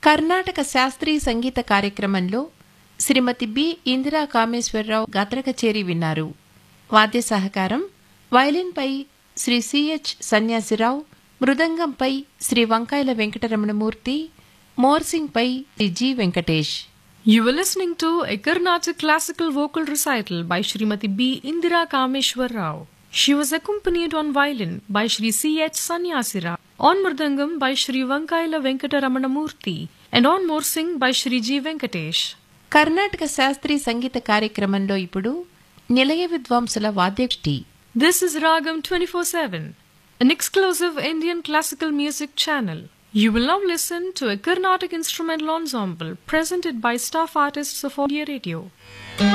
కర్ణాటక శాస్త్రీయ సంగీత కార్యక్రమంలో శ్రీమతి బి ఇందిరా కామేశ్వరరావు గాత్ర కచేరీ విన్నారు. వాద్య సహకారం వయలిన్పై శ్రీ సిహెచ్ సన్యాసిరావు, మృదంగంపై శ్రీ వంకాయల Venkataramanamurthy, మోర్సింగ్పై Shri G Venkatesh. You were listening to a Carnatic classical vocal recital by Srimati B. Indira Kameshwar Rao. She was accompanied on violin by Shri C.H. Sanyasira, on mridangam by Shri Vankaila Venkataramanamurthy, and on morsing by Shri G. Venkatesh. Karnataka శాస్త్రీయ సంగీత కార్యక్రమంలో ఇప్పుడు నిలయ విద్వాంసుల వాద్యగోష్ఠి. This is Ragam 24/7, an exclusive Indian classical music channel. You will now listen to a Carnatic instrumental ensemble presented by staff artists of All India Radio.